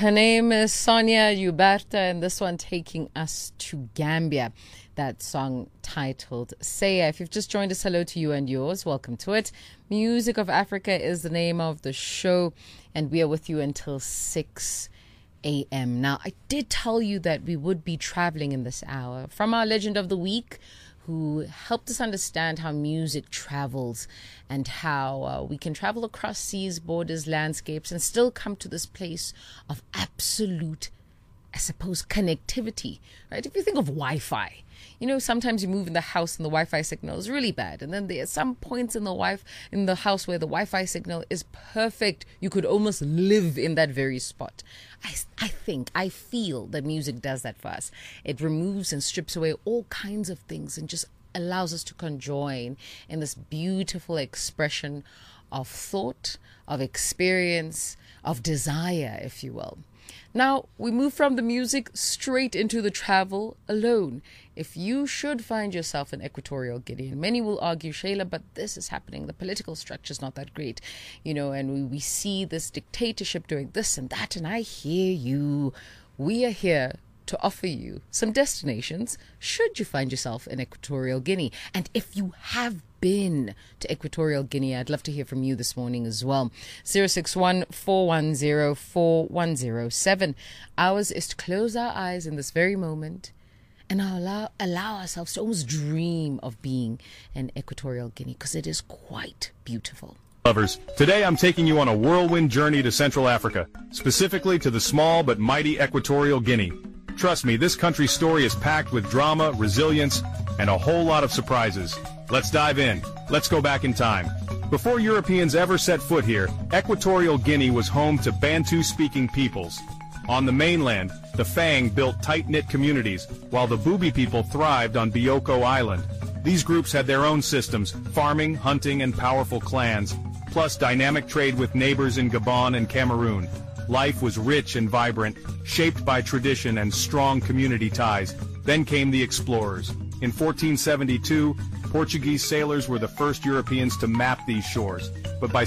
Her name is Sonia Uberta, and this one taking us to Gambia. That song titled Saya. If you've just joined us, hello to you and yours. Welcome to it. Music of Africa is the name of the show, and we are with you until 6 a.m. Now, I did tell you that we would be traveling in this hour. From our legend of the week, who helped us understand how music travels and how we can travel across seas, borders, landscapes, and still come to this place of absolute, I suppose, connectivity, right? If you think of Wi-Fi, you know, sometimes you move in the house and the Wi-Fi signal is really bad. And then there are some points in the house where the Wi-Fi signal is perfect. You could almost live in that very spot. I feel that music does that for us. It removes and strips away all kinds of things and just allows us to conjoin in this beautiful expression of thought, of experience, of desire, if you will. Now, we move from the music straight into the travel alone. If you should find yourself in Equatorial Guinea, and many will argue, Shayla, but this is happening. The political structure is not that great, you know, and we see this dictatorship doing this and that, and I hear you. We are here to offer you some destinations should you find yourself in Equatorial Guinea. And if you have been to Equatorial Guinea, I'd love to hear from you this morning as well. 061-410-4107. Ours is to close our eyes in this very moment and allow ourselves to almost dream of being in Equatorial Guinea, because it is quite beautiful. Lovers, today I'm taking you on a whirlwind journey to Central Africa, specifically to the small but mighty Equatorial Guinea. Trust me, this country's story is packed with drama, resilience, and a whole lot of surprises. Let's dive in. Let's go back in time. Before Europeans ever set foot here, Equatorial Guinea was home to Bantu-speaking peoples. On the mainland, the Fang built tight-knit communities, while the Bubi people thrived on Bioko Island. These groups had their own systems, farming, hunting, and powerful clans, plus dynamic trade with neighbors in Gabon and Cameroon. Life was rich and vibrant, shaped by tradition and strong community ties. Then came the explorers. In 1472, Portuguese sailors were the first Europeans to map these shores. But by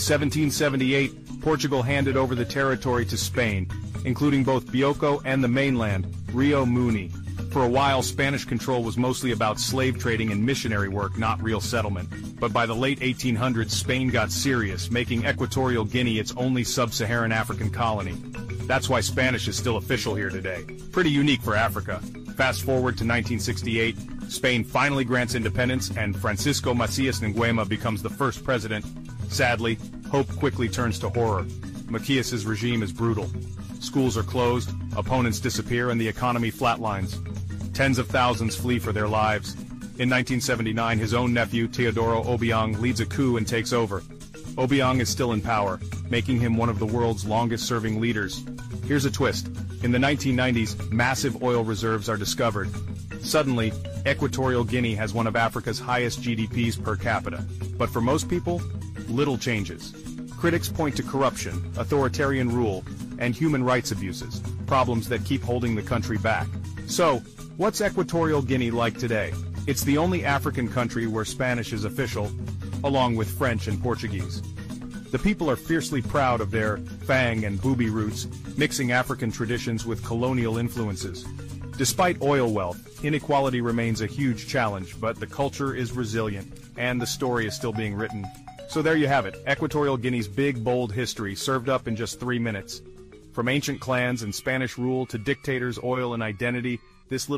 1778, Portugal handed over the territory to Spain, including both Bioko and the mainland, Rio Muni. For a while, Spanish control was mostly about slave trading and missionary work, not real settlement. But by the late 1800s, Spain got serious, making Equatorial Guinea its only sub-Saharan African colony. That's why Spanish is still official here today. Pretty unique for Africa. Fast forward to 1968, Spain finally grants independence, and Francisco Macias Nguema becomes the first president. Sadly, hope quickly turns to horror. Macias's regime is brutal. Schools are closed, opponents disappear, and the economy flatlines. Tens of thousands flee for their lives. In 1979, his own nephew, Teodoro Obiang, leads a coup and takes over. Obiang is still in power, making him one of the world's longest-serving leaders. Here's a twist. In the 1990s, massive oil reserves are discovered. Suddenly, Equatorial Guinea has one of Africa's highest GDPs per capita. But for most people, little changes. Critics point to corruption, authoritarian rule, and human rights abuses, problems that keep holding the country back. So, what's Equatorial Guinea like today? It's the only African country where Spanish is official, along with French and Portuguese. The people are fiercely proud of their Fang and Bubi roots, mixing African traditions with colonial influences. Despite oil wealth, inequality remains a huge challenge, but the culture is resilient, and the story is still being written. So there you have it, Equatorial Guinea's big, bold history, served up in just 3 minutes. From ancient clans and Spanish rule to dictators, oil, and identity, this little